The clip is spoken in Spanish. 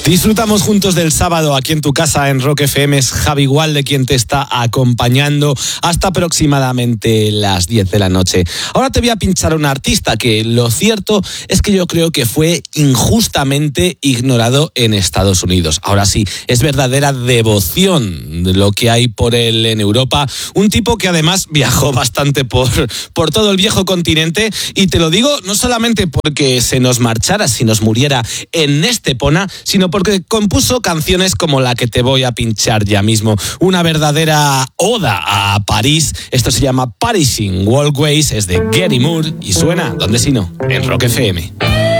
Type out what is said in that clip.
Disfrutamos juntos del sábado aquí en tu casa en Rock FM. Es Javi Gualde quien te está acompañando hasta aproximadamente las 10 de la noche. Ahora te voy a pinchar a un artista que lo cierto es que yo creo que fue injustamente ignorado en Estados Unidos. Ahora sí, es verdadera devoción de lo que hay por él en Europa. Un tipo que además viajó bastante por todo el viejo continente, y te lo digo no solamente porque se nos marchara, si nos muriera en Estepona, sino porque compuso canciones como la que te voy a pinchar ya mismo. Una verdadera oda a París. Esto se llama Parisian Walkways, es de Gary Moore y suena, ¿dónde si no? En Rock FM.